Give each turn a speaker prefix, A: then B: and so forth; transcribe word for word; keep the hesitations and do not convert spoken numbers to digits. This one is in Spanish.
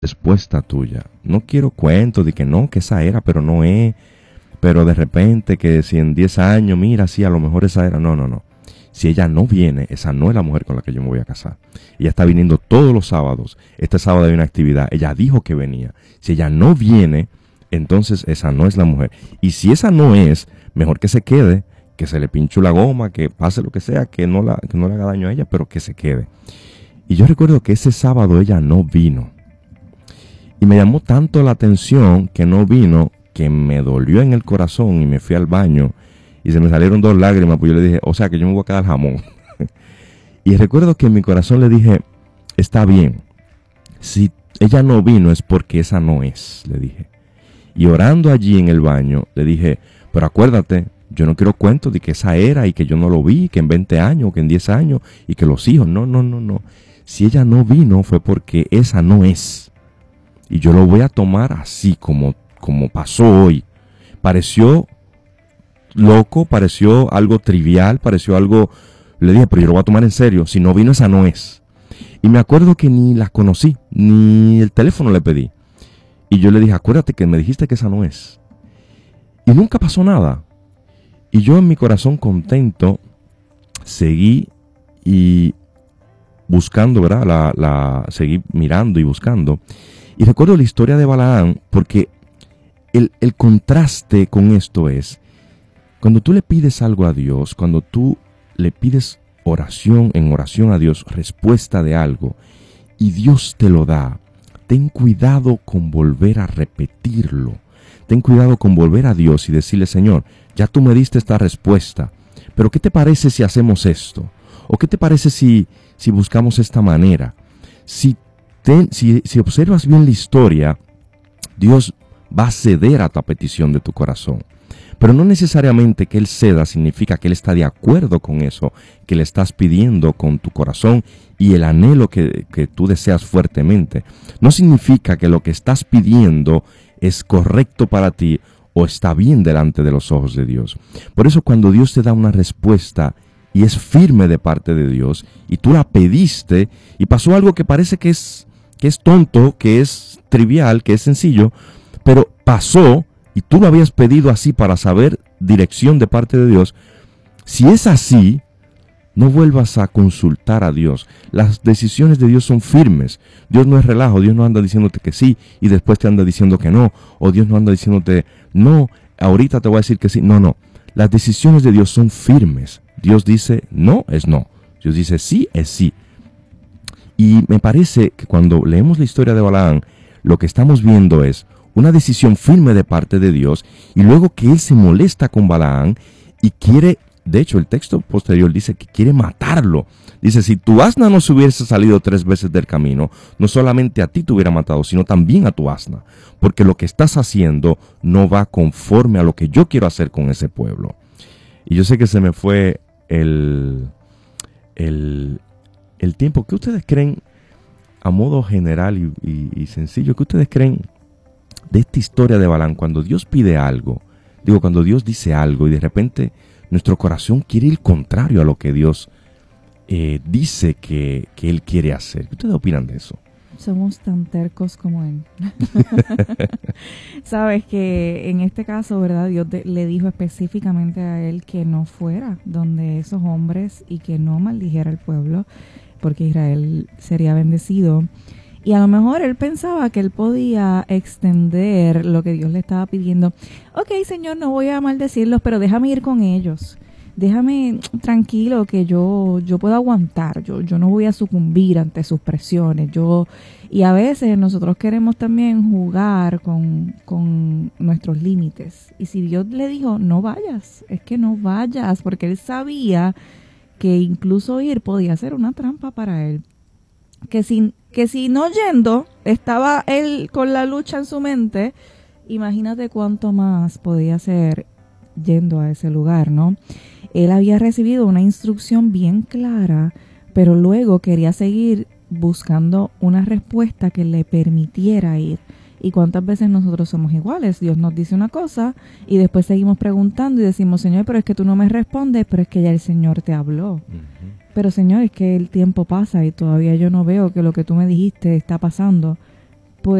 A: respuesta tuya. No quiero cuentos de que no, que esa era, pero no es. Pero de repente que si en diez años, mira, sí, a lo mejor esa era. No, no, no. Si ella no viene, esa no es la mujer con la que yo me voy a casar. Ella está viniendo todos los sábados. Este sábado hay una actividad. Ella dijo que venía. Si ella no viene, entonces esa no es la mujer. Y si esa no es, mejor que se quede, que se le pinche la goma, que pase lo que sea, que no, la, que no le haga daño a ella, pero que se quede. Y yo recuerdo que ese sábado ella no vino. Y me llamó tanto la atención que no vino, que me dolió en el corazón y me fui al baño y se me salieron dos lágrimas, pues yo le dije, o sea que yo me voy a quedar jamón. Y recuerdo que en mi corazón le dije, está bien, si ella no vino es porque esa no es, le dije. Y orando allí en el baño, le dije, pero acuérdate, yo no quiero cuentos de que esa era y que yo no lo vi, que en veinte años, que en diez años y que los hijos, no, no, no, no. Si ella no vino fue porque esa no es. Y yo lo voy a tomar así como, como pasó hoy. Pareció loco, pareció algo trivial, pareció algo... Le dije, pero yo lo voy a tomar en serio. Si no vino, esa no es. Y me acuerdo que ni la conocí, ni el teléfono le pedí. Y yo le dije, acuérdate que me dijiste que esa no es. Y nunca pasó nada. Y yo en mi corazón contento seguí y buscando, ¿verdad? La, la, seguí mirando y buscando. Y recuerdo la historia de Balaam porque el, el contraste con esto es, cuando tú le pides algo a Dios, cuando tú le pides oración en oración a Dios, respuesta de algo, y Dios te lo da, ten cuidado con volver a repetirlo. Ten cuidado con volver a Dios y decirle, Señor, ya tú me diste esta respuesta, pero ¿qué te parece si hacemos esto? ¿O qué te parece si, si buscamos esta manera? Si Ten, si, si observas bien la historia, Dios va a ceder a tu petición de tu corazón. Pero no necesariamente que Él ceda significa que Él está de acuerdo con eso que le estás pidiendo con tu corazón y el anhelo que, que tú deseas fuertemente. No significa que lo que estás pidiendo es correcto para ti o está bien delante de los ojos de Dios. Por eso cuando Dios te da una respuesta y es firme de parte de Dios y tú la pediste y pasó algo que parece que es... que es tonto, que es trivial, que es sencillo, pero pasó y tú lo habías pedido así para saber dirección de parte de Dios. Si es así, no vuelvas a consultar a Dios. Las decisiones de Dios son firmes. Dios no es relajo, Dios no anda diciéndote que sí y después te anda diciendo que no, o Dios no anda diciéndote, no, ahorita te voy a decir que sí. No, no, las decisiones de Dios son firmes. Dios dice no, es no. Dios dice sí, es sí. Y me parece que cuando leemos la historia de Balaam, lo que estamos viendo es una decisión firme de parte de Dios y luego que él se molesta con Balaam y quiere, de hecho el texto posterior dice que quiere matarlo. Dice, si tu asna no se hubiese salido tres veces del camino, no solamente a ti te hubiera matado, sino también a tu asna, porque lo que estás haciendo no va conforme a lo que yo quiero hacer con ese pueblo. Y yo sé que se me fue el... el El tiempo. ¿Qué ustedes creen, a modo general y, y, y sencillo, qué ustedes creen de esta historia de Balaam? Cuando Dios pide algo, digo, cuando Dios dice algo y de repente nuestro corazón quiere ir contrario a lo que Dios eh, dice que, que Él quiere hacer. ¿Qué ustedes opinan de eso?
B: Somos tan tercos como Él. Sabes que en este caso, ¿verdad? Dios de, le dijo específicamente a Él que no fuera donde esos hombres y que no maldijera al pueblo, porque Israel sería bendecido. Y a lo mejor él pensaba que él podía extender lo que Dios le estaba pidiendo. Ok, Señor, no voy a maldecirlos, pero déjame ir con ellos. Déjame tranquilo que yo, yo puedo aguantar. Yo, yo no voy a sucumbir ante sus presiones. Yo, y a veces nosotros queremos también jugar con, con nuestros límites. Y si Dios le dijo, no vayas, es que no vayas, porque él sabía que incluso ir podía ser una trampa para él. Que si, que si no yendo, estaba él con la lucha en su mente, imagínate cuánto más podía ser yendo a ese lugar, ¿no? Él había recibido una instrucción bien clara, pero luego quería seguir buscando una respuesta que le permitiera ir. ¿Y cuántas veces nosotros somos iguales? Dios nos dice una cosa y después seguimos preguntando y decimos, Señor, pero es que tú no me respondes, pero es que ya el Señor te habló. Uh-huh. Pero Señor, es que el tiempo pasa y todavía yo no veo que lo que tú me dijiste está pasando.